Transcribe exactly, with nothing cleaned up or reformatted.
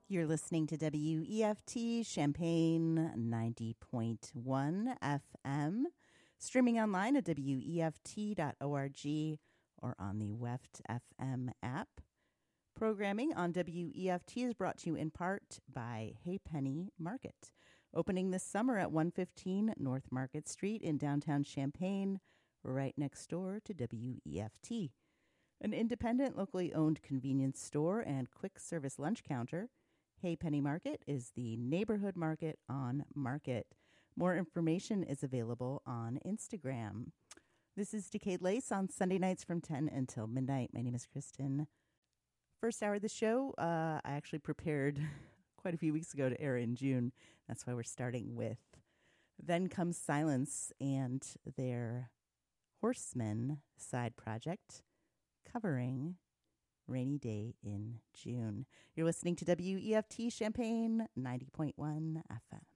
You're listening to W E F T Champaign ninety point one F M, streaming online at W E F T dot org or on the W E F T F M app. Programming on W E F T is brought to you in part by Hey Penny Market, opening this summer at one fifteen North Market Street in downtown Champaign, right next door to W E F T. An independent, locally owned convenience store and quick service lunch counter, Hey Penny Market is the neighborhood market on Market. More information is available on Instagram. This is Decade Lace on Sunday nights from ten until midnight. My name is Kristen. First hour of the show, uh, I actually prepared quite a few weeks ago to air in June. That's why we're starting with Then Comes Silence and their Horsemen side project covering Rainy Day in June. You're listening to W E F T Champaign ninety point one F M.